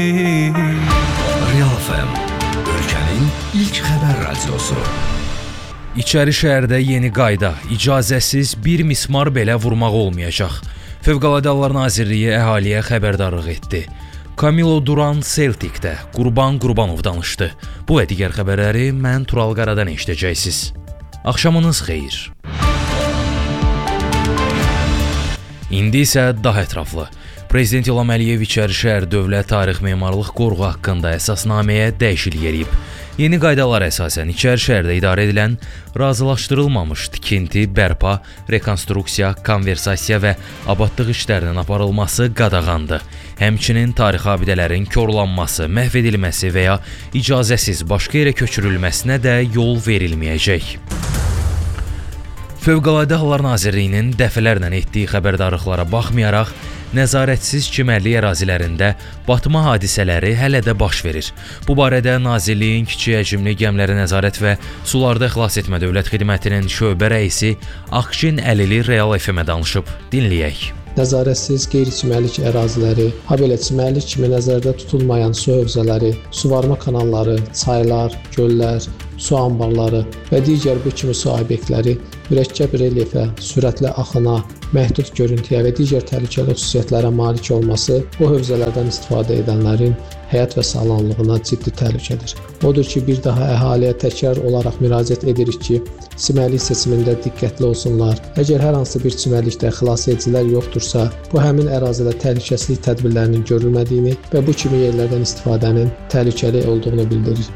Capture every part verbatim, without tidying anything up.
Real F M, ölkənin ilk xəbər radiosu. İçəri şəhərdə yeni qayda, icazəsiz bir mismar belə vurmaq olmayacaq. Fövqəladə Hallar Nazirliyi əhaliyə xəbərdarlıq etdi. Camilo Duran Celtic'də Qurban Qurbanov danışdı. Bu və digər xəbərləri mən Tural Qaradan eşidəcəksiniz. Axşamınız xeyir. İndi isə daha ətraflı. Prezident İlham Əliyev İçəri şəhər Dövlət Tarix Memarlıq Qoruğu haqqında əsasnaməyə dəyişiklik edib. Yeni qaydalar əsasən İçəri şəhərdə idarə edilən razılaşdırılmamış tikinti, bərpa, rekonstruksiya, konversasiya və abadlıq işlərinin aparılması qadağandır. Həmçinin tarixi abidələrin korlanması, məhv edilməsi və ya icazəsiz başqa yerə köçürülməsinə də yol verilməyəcək. Fövqəladə Hallar Nazirliyinin dəfələrlə etdiyi xəbərdarlıqlara baxmayaraq, nəzarətsiz çimərlik ərazilərində batma hadisələri hələ də baş verir. Bu barədə Nazirliyin kiçik həcmli gəmiləri nəzarət və sularda xilas etmə dövlət xidmətinin şöbə rəisi Akşin Əlili Real F M-ə danışıb. Dinləyək. Nəzarətsiz qeyri-çimərlik əraziləri, habelə çimərlik kimi nəzərdə tutulmayan su hövzələri, suvarma kanalları, çaylar, göllər, su anbarları və digər bu kimi su obyektləri mürəkkəb relyefə, sürətli axına, məhdud görüntüyə və digər təhlükəli xüsusiyyətlərə malik olması o hövzələrdən istifadə edənlərin həyat və sağlamlığına ciddi təhlükədir. Odur ki, bir daha əhaliyə təkrar olaraq müraciət edirik ki, çimərlik seçimində diqqətli olsunlar. Əgər hər hansı bir çimərlikdə xilasedicilər yoxdursa, bu həmin ərazidə təhlükəsizlik tədbirlərinin görülmədiyini və bu kimi yerlərdən istifadənin təhlükəli olduğunu bildirir.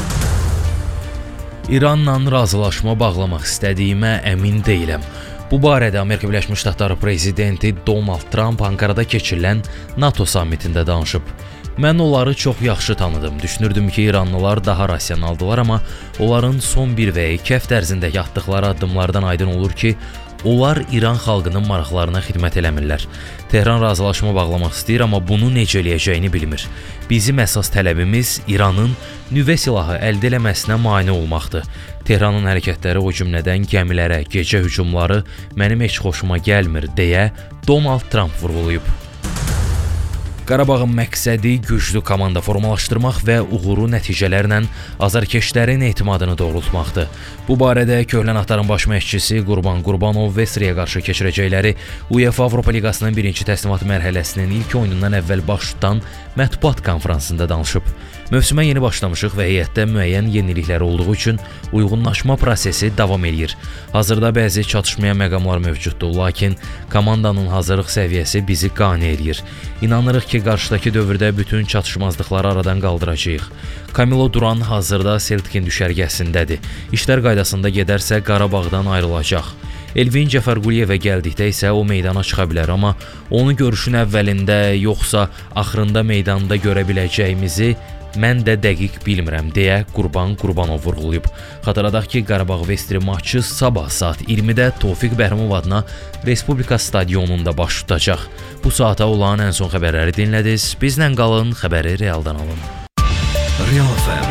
İranla razılaşma bağlamaq istədiyimə əmin deyiləm. Bu barədə Amerika Birləşmiş Ştatları prezidenti Donald Trump Ankarada keçirilən NATO sammitində danışıb. Mən onları çox yaxşı tanıdım. Düşünürdüm ki, İranlılar daha rasionaldılar, amma onların son bir və iki həftə ərzində atdıqları addımlardan aydın olur ki, onlar İran xalqının maraqlarına xidmət eləmirlər. Tehran razılaşma bağlamaq istəyir, amma bunu necə eləyəcəyini bilmir. Bizim əsas tələbimiz İranın nüvə silahı əldə eləməsinə mane olmaqdır. Tehranın hərəkətləri o cümlədən gəmilərə, gecə hücumları mənim heç xoşuma gəlmir, deyə Donald Trump vurğulayıb. Qarabağın məqsədi güclü komanda formalaşdırmaq və uğurlu nəticələrlə azarkeşlərin etimadını doğrultmaqdır. Bu barədə Köhnə Naxtarın baş məşqçisi Qurban Qurbanov Vestriyə qarşı keçirəcəkləri UEFA Avropa Liqasının birinci təslimat mərhələsinin ilk oyunundan əvvəl baş tutan mətbuat konfransında danışıb. Mövsümə yeni başlamışıq və heyətdə müəyyən yeniliklər olduğu üçün uyğunlaşma prosesi davam edir. Hazırda bəzi çatışmayan məqamlar mövcuddur, lakin komandanın hazırlıq səviyyəsi bizi qane edir. İnanırıq ki, qarşıdakı dövrdə bütün çatışmazlıqları aradan qaldıracağıq. Camilo Duran hazırda Celtic'in düşərgəsindədir. İşlər qaydasında gedərsə Qarabağdan ayrılacaq. Elvin Cəfərquliyevə gəldikdə isə o meydana çıxa bilər, amma onu görüşün əvvəlində yoxsa axırında meydanda görə biləcəyimizi mən də dəqiq bilmirəm, deyə Qurban Qurbanov vurğulayıb. Xatırladaq ki, Qarabağ Vestri maçı sabah saat iyirmidə Tofiq Bəhrimov adına Respublika stadionunda baş tutacaq. Bu saata olan ən son xəbərləri dinlədiniz. Bizlə qalın, xəbəri realdan alın. Real F M